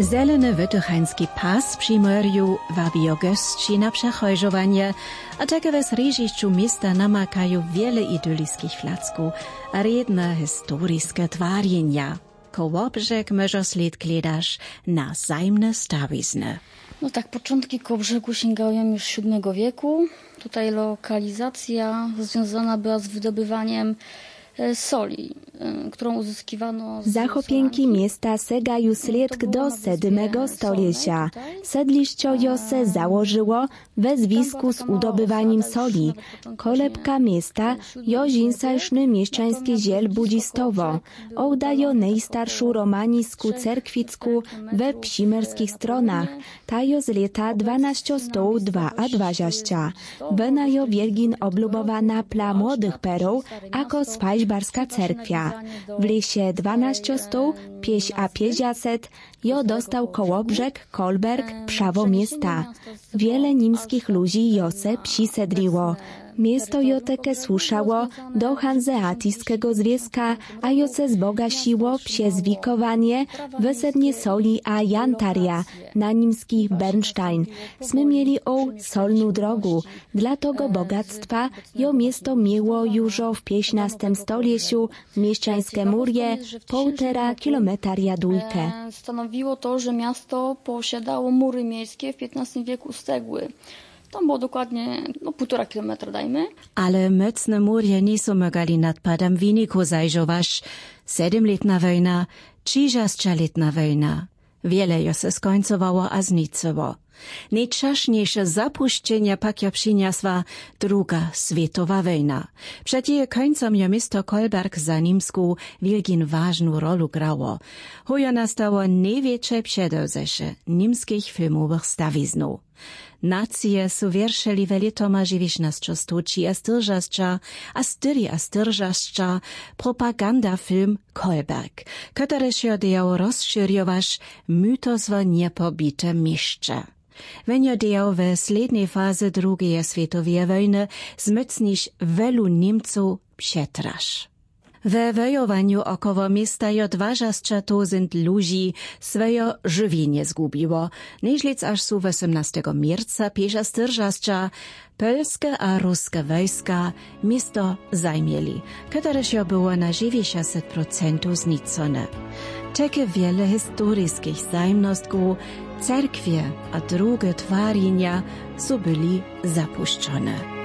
Zeleny wytychański pas przy morju wabio gości na przechojżowanie, a takie w srežišću miasta namakają wiele idylickich placków, a redne historyczne twarjenia. Kołobrzeg może sled gledasz na zajmne stawizny. No tak, początki Kołobrzegu sięgają już VII wieku. Tutaj lokalizacja związana była z wydobywaniem soli, którą uzyskiwano z Zachopienki miasta segają sled do VII stoliecia. Sedliszczo jo se założyło we związku z udobywaniem soli. Kolebka miasta jo zinsajszny mieszczański ziel budzistowo. Ołdajo najstarszą romanisku cerkwicku we psimerskich stronach. Tajo z lata 1222. Wynajo wielgin oblubowana pla młodych perów, ako Swajżbarska cerkwia. W lesie 1250 jo dostał Kołobrzeg, Kolberg, prawo miasta. Wiele niemskich ludzi jo se przysedliło. Miasto jo teke słuszało do hanzeatyjskiego związka, a jo se zbogasiło przez wikowanie, wysednie soli a jantaria, na niemski Bernstein. Smy mieli o solną drogu. Dla tego bogactwa jo miasto miało już w XV stoleciu mieszczańskie murie 1,5 kilometria długę. Stanowiło to, że miasto posiadało mury miejskie w XV wieku z cegły. Tam było dokładnie 1,5 kilometra, dajmy. Ale mocne murje nie są mogli nad padem wyniku zajżować. 7-letna wojna, 30-letna wojna. Wiele jo se skońcowało a znicowo. Najczaszniejsze zapuszczenia pak jo przyniosła Druga światowa wojna. Przed jej końcem jo miasto Kolberg za niemską wielkin ważną rolę grało. Hojo nastało największe przedewzesze niemskich filmowych stawiznów. Nacje su wierszeli welitoma żywiśnostczo stuci a styrżaszcza propaganda film Kolberg, któryż jo dejał rozszerjować mytozwo niepobite mieszcze. Wenjo dejał we slednej fazy II światowej wojny zmocnić wielu Niemców przetraż. We wojowaniu około miasta jo 20,000 ludzi swoje żywienie zgubiło, nieźlic aż su 18 marca pieża styrżaszcza polskie a ruskie wojska miasto zajmieli, któreż jo było na 90% znicone. Takie wiele historycznych zajemnostków, cerkwie a drugie twarjenia su byli zapuszczone.